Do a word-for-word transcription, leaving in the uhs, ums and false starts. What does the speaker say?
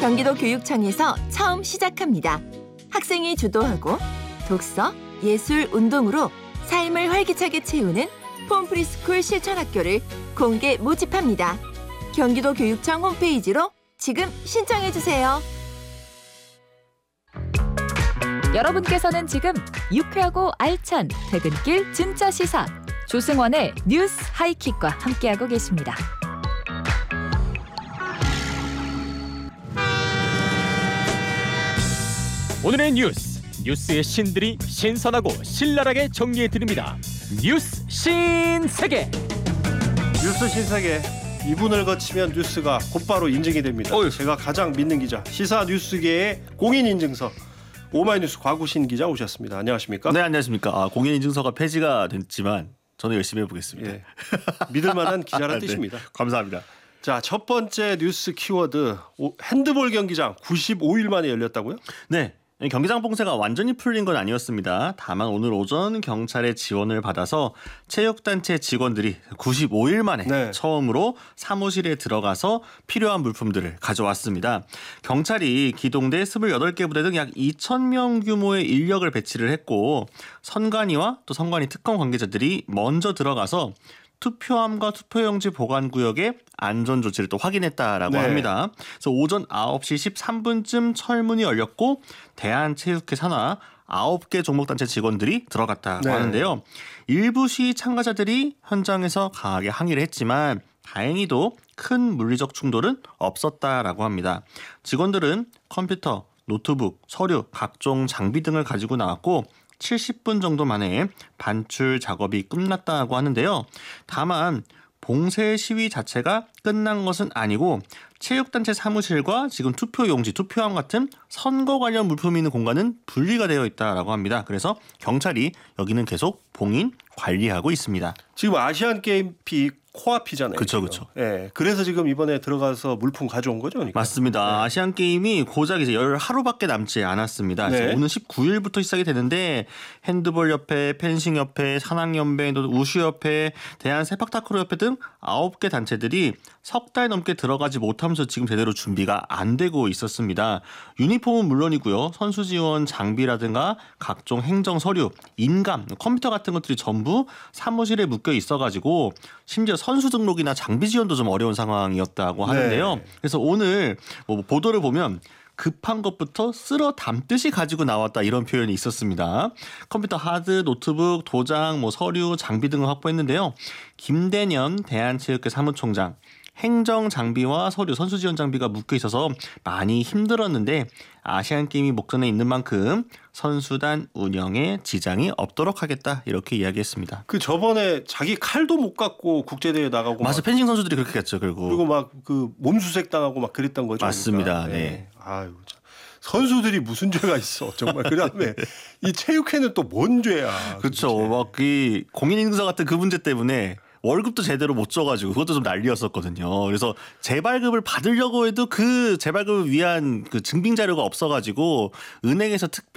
경기도 교육청에서 처음 시작합니다. 학생이 주도하고 독서, 예술, 운동으로 삶을 활기차게 채우는 폼프리스쿨 실천학교를 공개 모집합니다. 경기도 교육청 홈페이지로 지금 신청해주세요. 여러분께서는 지금 유쾌하고 알찬 퇴근길 진짜 시사 조승원의 뉴스 하이킥과 함께하고 계십니다. 오늘의 뉴스, 뉴스의 신들이 신선하고 신랄하게 정리해드립니다. 뉴스 신세계. 뉴스 신세계 이 분을 거치면 뉴스가 곧바로 인증이 됩니다. 어휴. 제가 가장 믿는 기자, 시사 뉴스계의 공인인증서 오마이뉴스 곽우신 기자 오셨습니다. 안녕하십니까? 네, 안녕하십니까. 아, 공인인증서가 폐지가 됐지만 저는 열심히 해보겠습니다. 예. 믿을만한 기자란 네, 뜻입니다. 감사합니다. 자, 첫 번째 뉴스 키워드, 핸드볼 경기장 구십오 일 만에 열렸다고요? 네. 경기장 봉쇄가 완전히 풀린 건 아니었습니다. 다만 오늘 오전 경찰의 지원을 받아서 체육단체 직원들이 구십오 일 만에 네. 처음으로 사무실에 들어가서 필요한 물품들을 가져왔습니다. 경찰이 기동대 이십팔 개 부대 등 약 이천 명 규모의 인력을 배치를 했고 선관위와 또 선관위 특검 관계자들이 먼저 들어가서 투표함과 투표용지 보관 구역의 안전 조치를 또 확인했다라고 네. 합니다. 그래서 오전 아홉 시 십삼 분쯤 철문이 열렸고 대한체육회 산하 아홉 개 종목단체 직원들이 들어갔다고 네. 하는데요. 일부 시위 참가자들이 현장에서 강하게 항의를 했지만 다행히도 큰 물리적 충돌은 없었다라고 합니다. 직원들은 컴퓨터, 노트북, 서류, 각종 장비 등을 가지고 나왔고 칠십 분 정도 만에 반출 작업이 끝났다고 하는데요. 다만 봉쇄 시위 자체가 끝난 것은 아니고 체육단체 사무실과 지금 투표용지, 투표함 같은 선거 관련 물품이 있는 공간은 분리가 되어 있다고 합니다. 그래서 경찰이 여기는 계속 봉인, 관리하고 있습니다. 지금 아시안게임이 코앞이잖아요. 그렇죠, 그렇죠. 예, 그래서 지금 이번에 들어가서 물품 가져온 거죠, 그러니까. 맞습니다. 네. 아시안 게임이 고작 이제 열 하루밖에 남지 않았습니다. 네. 오늘 십구 일부터 시작이 되는데 핸드볼 협회, 펜싱 협회, 산악연맹, 또 우슈 협회, 대한 세팍타크로 협회 등 아홉 개 단체들이 석 달 넘게 들어가지 못하면서 지금 제대로 준비가 안 되고 있었습니다. 유니폼은 물론이고요. 선수 지원 장비라든가 각종 행정 서류, 인감, 컴퓨터 같은 것들이 전부 사무실에 묶여 있어가지고 심지어 선수 등록이나 장비 지원도 좀 어려운 상황이었다고 하는데요. 네. 그래서 오늘 뭐 보도를 보면 급한 것부터 쓸어 담듯이 가지고 나왔다 이런 표현이 있었습니다. 컴퓨터 하드, 노트북, 도장, 뭐 서류, 장비 등을 확보했는데요. 김대년 대한체육회 사무총장 행정 장비와 서류, 선수 지원 장비가 묶여 있어서 많이 힘들었는데 아시안게임이 목전에 있는 만큼 선수단 운영에 지장이 없도록 하겠다 이렇게 이야기했습니다. 그 저번에 자기 칼도 못 갖고 국제대회 나가고 맞아, 펜싱 선수들이 그렇게 했죠. 결국. 그리고 막 그 몸수색 당하고 막 그랬던 거죠. 맞습니다. 그러니까. 네. 네. 아유, 참. 선수들이 무슨 죄가 있어 정말. 그다음에 이 체육회는 또 뭔 죄야. 그렇죠. 막 이 공인인증서 같은 그 문제 때문에 월급도 제대로 못 줘가지고 그것도 좀 난리였었거든요. 그래서 재발급을 받으려고 해도 그 재발급을 위한 그 증빙 자료가 없어가지고 은행에서 특별